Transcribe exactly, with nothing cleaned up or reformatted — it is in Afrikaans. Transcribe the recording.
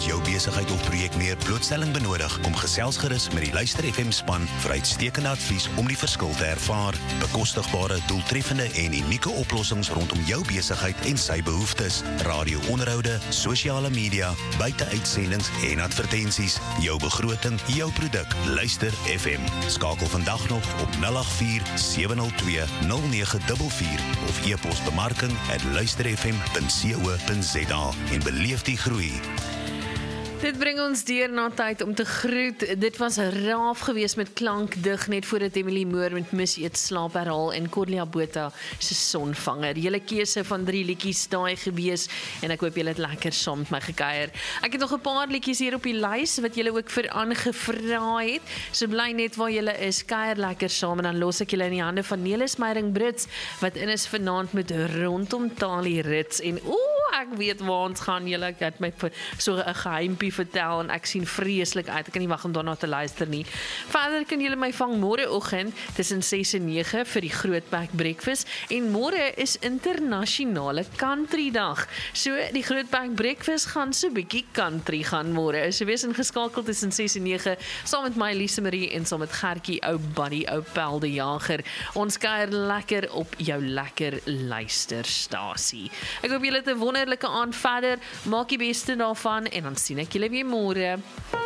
as jou besigheid of projek meer blootstelling benodig, kom gesels gerus met die Luister F M span vir uitstekende advies om die verskil te ervaar. Bekostigbare, doeltreffende en unieke oplossings rondom jou besigheid en sy behoeftes. Radio-onderhoude, sosiale media, buite-uitsendings en advertensies. Jou begroting, jou produk. Luister F M. Skakel vandag nog op nul agt vier sewe nul twee nul nege vier vier of e-pos bemarking at luisterfm punt co punt za en beleef die groei. Dit bring ons deur na tyd om te groet. Dit was raaf geweest met klankdig net voordat Emily Moore met Mis Eet Slaap herhaal en Corlia Botha se Sonvanger. Julle keuse van drie liedjies daai gewees en ek hoop julle het lekker saam met my gekuier. Ek het nog 'n paar liedjies hier op die lys wat julle ook vir aangevra het. So bly net waar julle is, kuier lekker saam en dan los ek julle in die hande van Nelis Meyering Brits wat in is vanaand met Rondom Talie Rits en oeh, ek weet waar ons gaan. Julle ek het my so 'n geheimpie vertel en ek sien vreeslik uit. Ek kan nie wag om daarna te luister nie. Verder kan julle my vang môreoggend tussen ses en nege vir die Grootbek Breakfast en môre is internasionale country dag. So die Grootbek Breakfast gaan so bietjie country gaan môre. So wees ingeskakel tussen ses en nege saam met my Lise Marie en saam met Gertjie ou Buddy ou Pelde Jager. Ons kuier lekker op jou lekker luisterstasie. Ek hoop julle het 'n wonderlike aand verder. Maak die beste daarvan en dan sien ek julle weer môre.